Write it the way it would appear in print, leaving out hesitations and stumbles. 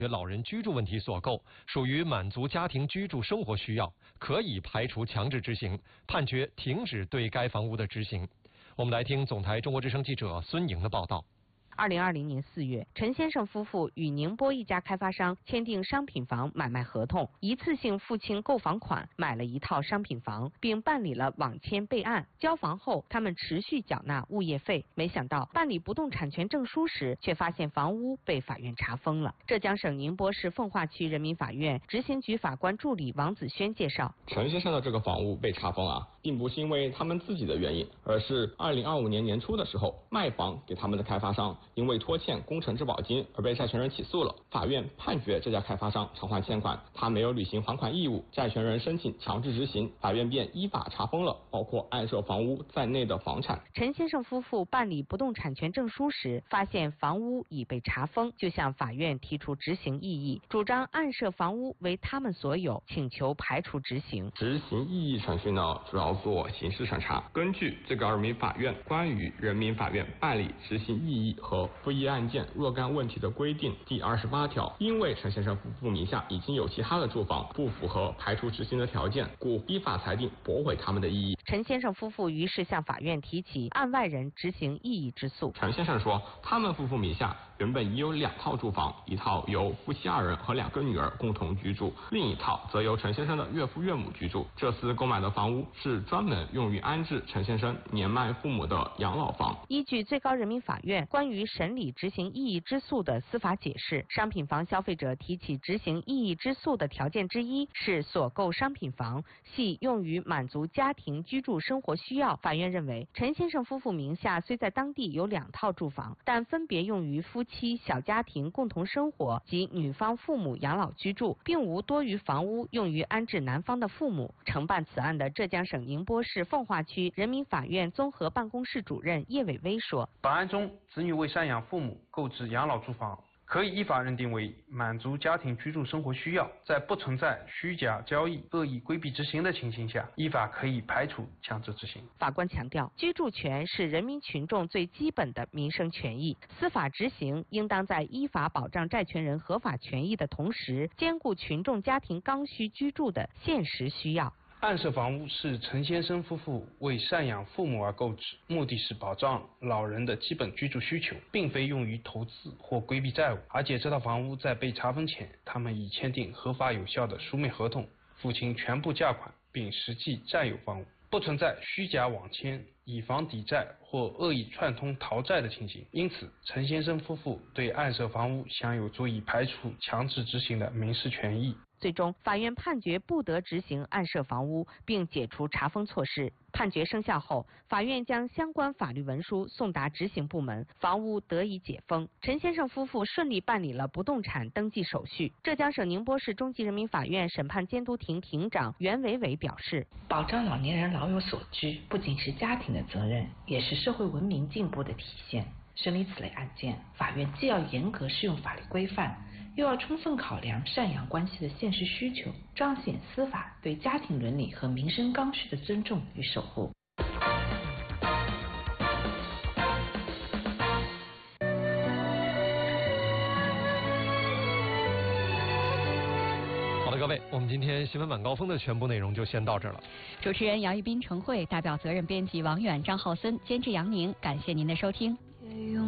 老人居住问题所构，属于满足家庭居住生活需要，可以排除强制执行，判决停止对该房屋的执行。我们来听总台中国之声记者孙莹的报道。 2020年4月，陈先生夫妇与宁波一家开发商签订商品房买卖合同，一次性付清购房款，买了一套商品房，并办理了网签备案。交房后，他们持续缴纳物业费。没想到办理不动产权证书时，却发现房屋被法院查封了。浙江省宁波市奉化区人民法院执行局法官助理王子轩介绍， 陈先生的这个房屋被查封啊，并不是因为他们自己的原因，而是2025年年初的时候，卖房给他们的开发商因为拖欠工程质保金而被债权人起诉了，法院判决这家开发商偿还欠款，他没有履行还款义务，债权人申请强制执行，法院便依法查封了包括案涉房屋在内的房产。 陈先生夫妇办理不动产权证书时，发现房屋已被查封，就向法院提出执行异议，主张案涉房屋为他们所有，请求排除执行。 执行异议程序呢，主要做刑事审查。根据最高人民法院关于人民法院办理执行异议和复议案件若干问题的规定第28条，因为陈先生夫妇名下已经有其他的住房，不符合排除执行的条件，故依法裁定驳回他们的异议。 陈先生夫妇于是向法院提起案外人执行异议之诉。 陈先生说，他们夫妇名下原本已有2套住房，一套由夫妻2人和2个女儿共同居住，另一套则由陈先生的岳父岳母居住。这次购买的房屋是专门用于安置陈先生年迈父母的养老房。 依据最高人民法院关于审理执行异议之诉的司法解释，商品房消费者提起执行异议之诉的条件之一是所购商品房系用于满足家庭居住生活需要。法院认为，陈先生夫妇名下虽在当地有2套住房，但分别用于夫妻小家庭共同生活及女方父母养老居住，并无多余房屋用于安置男方的父母。承办此案的浙江省宁波市奉化区人民法院综合办公室主任叶伟威说， 本案中，子女为赡养父母购置养老住房，可以依法认定为满足家庭居住生活需要，在不存在虚假交易、恶意规避执行的情形下，依法可以排除强制执行。 法官强调，居住权是人民群众最基本的民生权益，司法执行应当在依法保障债权人合法权益的同时，兼顾群众家庭刚需居住的现实需要。 案涉房屋是陈先生夫妇为赡养父母而购置，目的是保障老人的基本居住需求，并非用于投资或规避债务。而且这套房屋在被查封前，他们已签订合法有效的书面合同，付清全部价款，并实际占有房屋，不存在虚假网签、以房抵债或恶意串通逃债的情形。因此，陈先生夫妇对案涉房屋享有足以排除强制执行的民事权益。 最终，法院判决不得执行案涉房屋，并解除查封措施。判决生效后，法院将相关法律文书送达执行部门，房屋得以解封。陈先生夫妇顺利办理了不动产登记手续。浙江省宁波市中级人民法院审判监督庭庭长袁伟伟表示， 保障老年人老有所居，不仅是家庭的责任，也是社会文明进步的体现。审理此类案件，法院既要严格适用法律规范，又要充分考量赡养关系的现实需求，彰显司法对家庭伦理和民生刚需的尊重与守护。 好的，各位，我们今天新闻晚高峰的全部内容就先到这儿了。 主持人杨玉斌、陈慧，代表责任编辑王远、张浩森，监制杨宁，感谢您的收听。